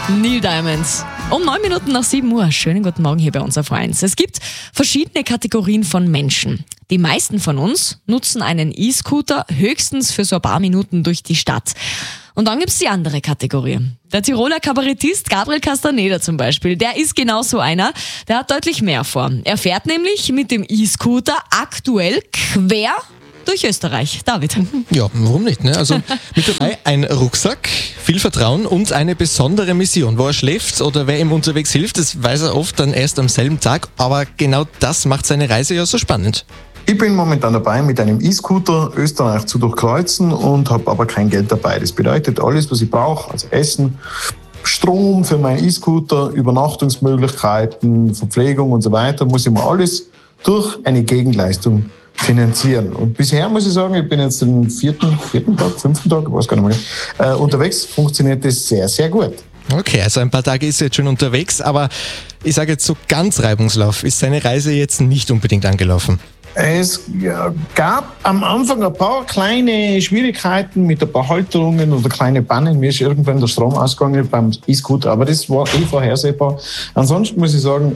Neil Diamond. Um 9 Minuten nach 7 Uhr. Schönen guten Morgen hier bei uns auf 1. Es gibt verschiedene Kategorien von Menschen. Die meisten von uns nutzen einen E-Scooter höchstens für so ein paar Minuten durch die Stadt. Und dann gibt's die andere Kategorie. Der Tiroler Kabarettist Gabriel Castaneda zum Beispiel, der ist genau so einer. Der hat deutlich mehr vor. Er fährt nämlich mit dem E-Scooter aktuell quer durch Österreich. David. Ja, warum nicht? Ne? Also mit dabei ein Rucksack, viel Vertrauen und eine besondere Mission. Wo er schläft oder wer ihm unterwegs hilft, das weiß er oft dann erst am selben Tag. Aber genau das macht seine Reise ja so spannend. Ich bin momentan dabei, mit einem E-Scooter Österreich zu durchkreuzen und habe aber kein Geld dabei. Das bedeutet, alles, was ich brauche, also Essen, Strom für meinen E-Scooter, Übernachtungsmöglichkeiten, Verpflegung und so weiter, muss ich mir alles durch eine Gegenleistung finanzieren. Und bisher muss ich sagen, ich bin jetzt den fünften Tag, ich weiß gar nicht mehr, unterwegs, funktioniert das sehr, sehr gut. Okay, also ein paar Tage ist er jetzt schon unterwegs, aber ich sage jetzt so ganz reibungslos ist seine Reise jetzt nicht unbedingt angelaufen. Es gab am Anfang ein paar kleine Schwierigkeiten mit ein paar Halterungen oder kleine Pannen. Mir ist irgendwann der Strom ausgegangen beim E-Scooter, aber das war vorhersehbar. Ansonsten muss ich sagen,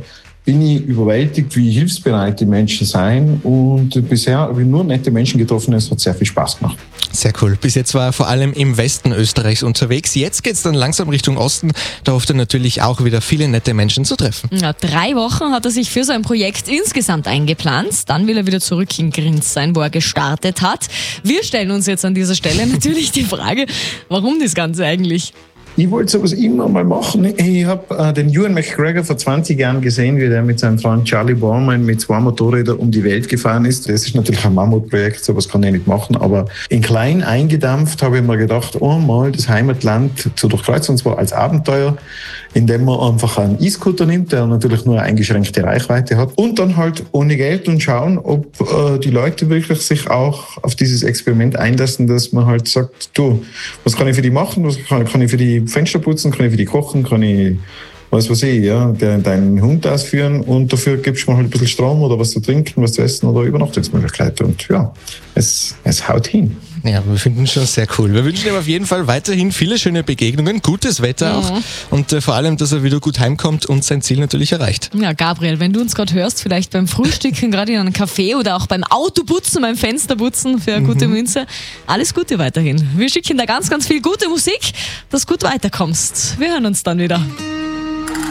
bin ich überwältigt, wie hilfsbereit die Menschen sein. Und bisher habe ich nur nette Menschen getroffen. Es hat sehr viel Spaß gemacht. Sehr cool. Bis jetzt war er vor allem im Westen Österreichs unterwegs. Jetzt geht's dann langsam Richtung Osten. Da hofft er natürlich auch wieder viele nette Menschen zu treffen. Ja, 3 Wochen hat er sich für so ein Projekt insgesamt eingeplant. Dann will er wieder zurück in Grinz sein, wo er gestartet hat. Wir stellen uns jetzt an dieser Stelle natürlich die Frage, warum das Ganze eigentlich? Ich wollte sowas immer mal machen. Ich habe den Ewan McGregor vor 20 Jahren gesehen, wie der mit seinem Freund Charlie Borman mit 2 Motorrädern um die Welt gefahren ist. Das ist natürlich ein Mammutprojekt, sowas kann ich nicht machen. Aber in klein eingedampft habe ich mir gedacht, mal das Heimatland zu durchkreuzen, und zwar als Abenteuer, indem man einfach einen E-Scooter nimmt, der natürlich nur eine eingeschränkte Reichweite hat, und dann halt ohne Geld und schauen, ob die Leute wirklich sich auch auf dieses Experiment einlassen, dass man halt sagt, du, was kann ich für die machen, was kann ich für die Fenster putzen, kann ich für die kochen, kann ich, was weiß ich, ja, deinen Hund ausführen, und dafür gibst du mir halt ein bisschen Strom oder was zu trinken, was zu essen oder Übernachtungsmöglichkeiten, und ja, es haut hin. Ja, wir finden es schon sehr cool. Wir wünschen ihm auf jeden Fall weiterhin viele schöne Begegnungen, gutes Wetter auch und vor allem, dass er wieder gut heimkommt und sein Ziel natürlich erreicht. Ja, Gabriel, wenn du uns gerade hörst, vielleicht beim Frühstücken, gerade in einem Café oder auch beim Autoputzen, beim Fensterputzen für eine gute Münze, alles Gute weiterhin. Wir schicken da ganz, ganz viel gute Musik, dass du gut weiterkommst. Wir hören uns dann wieder.